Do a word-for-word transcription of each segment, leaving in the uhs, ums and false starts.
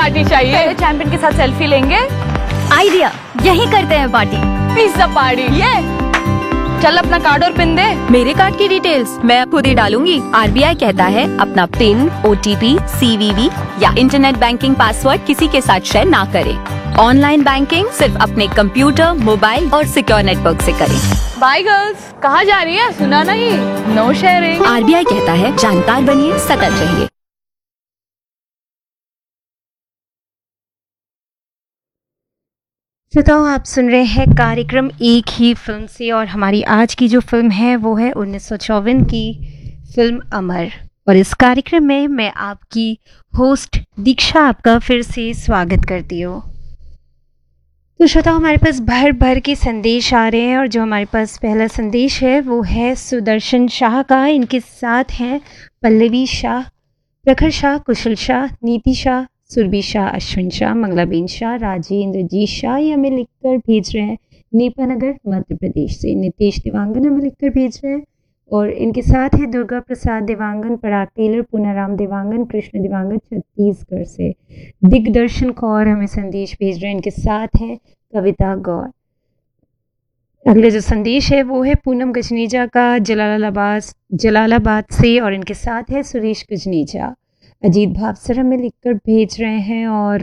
Party चाहिए। Champion के साथ सेल्फी लेंगे। आइडिया, यही करते हैं पार्टी। Pizza party. ये चल अपना कार्ड और पिन दे। मेरे कार्ड की डिटेल्स मैं खुद ही डालूंगी। आरबीआई कहता है अपना पिन, ओटीपी, सीवीवी या इंटरनेट बैंकिंग पासवर्ड किसी के साथ शेयर ना करें। ऑनलाइन बैंकिंग सिर्फ अपने कंप्यूटर, मोबाइल और सिक्योर नेटवर्क से करें। Bye girls. कहाँ जा रही है? सुना नहीं। No sharing. आरबीआई कहता है जानकार बनिए, सतर्क रहिए। श्रोताओ, आप सुन रहे हैं कार्यक्रम एक ही फिल्म से और हमारी आज की जो फिल्म है वो है उन्नीस सौ चौवन की फिल्म अमर। और इस कार्यक्रम में मैं आपकी होस्ट दीक्षा आपका फिर से स्वागत करती हूँ। तो श्रोताओ, हमारे पास भर भर के संदेश आ रहे हैं और जो हमारे पास पहला संदेश है वो है सुदर्शन शाह का। इनके साथ हैं पल्लवी शाह, प्रखर शाह, कुशल शाह, नीति शाह, सुरभि शाह, अश्विन शाह, मंगलाबेन शाह, राजेंद्रजीत शाह। ये हमें लिखकर भेज रहे हैं नेपानगर मध्य प्रदेश से। नितेश देवांगन हमें लिखकर भेज रहे हैं और इनके साथ है दुर्गा प्रसाद देवांगन, पराग टेलर, पूनाराम देवांगन, कृष्ण देवांगन छत्तीसगढ़ से। दिग्दर्शन कौर हमें संदेश भेज रहे हैं। इनके साथ है कविता गौर। अगला जो संदेश है वो है पूनम गजनेजा का जलालाबाद जलालाबाद से और इनके साथ है सुरेश गजनेजा। अजीत भावसर हमें लिखकर भेज रहे हैं और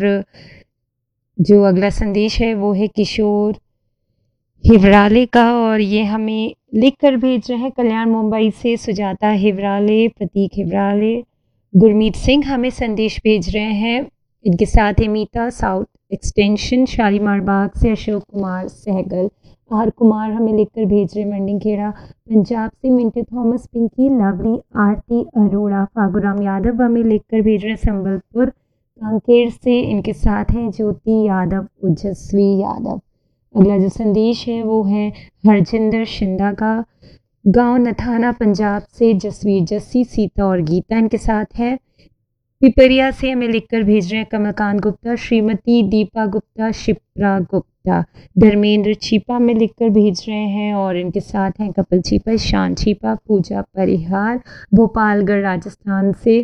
जो अगला संदेश है वो है किशोर हिवराले का और ये हमें लिखकर भेज रहे हैं कल्याण मुंबई से सुजाता हिवराले, प्रतीक हिवराले। गुरमीत सिंह हमें संदेश भेज रहे हैं। इनके साथ है मीता साउथ एक्सटेंशन शालीमार बाग से, अशोक कुमार सहगल। आर कुमार हमें लिखकर भेज रहे मंडी खेड़ा पंजाब से। मिंटू थॉमस, पिंकी, लवली, आरती अरोड़ा। फागुराम यादव हमें लिखकर भेज रहे संबलपुर कांकेर से। इनके साथ हैं ज्योति यादव, ओजस्वी यादव। अगला जो संदेश है वो है हरजिंदर शिंदा का, गांव नथाना पंजाब से। जसवीर, जस्सी, सीता और गीता इनके साथ है। पिपरिया से हमें लिखकर भेज रहे हैं कमलकांत गुप्ता, श्रीमती दीपा गुप्ता, शिप्रा गुप्ता। धर्मेंद्र छिपा में लिखकर भेज रहे हैं और इनके साथ हैं कपिल छिपा, ईशान छिपा, पूजा परिहार, भोपालगढ़ राजस्थान से।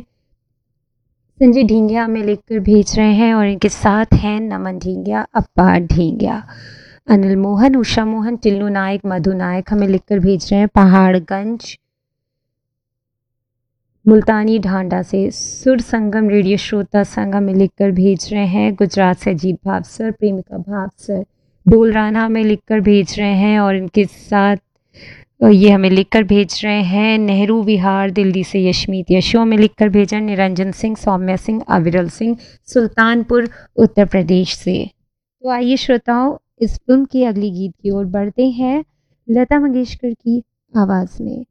संजय ढींगिया में लिखकर भेज रहे हैं और इनके साथ हैं नमन ढींगिया, अपार ढींगिया। अनिल मोहन, उषा मोहन, टिल्लू नायक, मधु नायक हमें लिखकर भेज रहे हैं पहाड़गंज मुल्तानी ढांडा से। सुर संगम रेडियो श्रोता संघ में लिखकर भेज रहे हैं गुजरात से अजीत भावसर, प्रेमिका भावसर। डोल राना में लिखकर भेज रहे हैं और इनके साथ ये हमें लिखकर भेज रहे हैं नेहरू विहार दिल्ली से। यशमीत यशो में लिखकर भेजा। निरंजन सिंह, सौम्या सिंह, अविरल सिंह, सुल्तानपुर उत्तर प्रदेश से। तो आइए श्रोताओं, इस फिल्म की अगली गीत की ओर बढ़ते हैं लता मंगेशकर की आवाज़ में।